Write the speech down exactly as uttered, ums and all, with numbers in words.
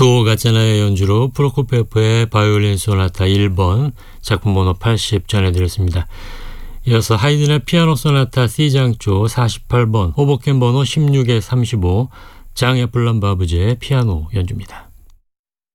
투오 가짜나의 연주로 프로코피예프의 바이올린 소나타 일 번 작품 번호 팔십 전해드렸습니다. 이어서 하이든의 피아노 소나타 C장조 사십팔 번 호보켄 번호 십육에 삼십오 장애플란 바브제의 피아노 연주입니다.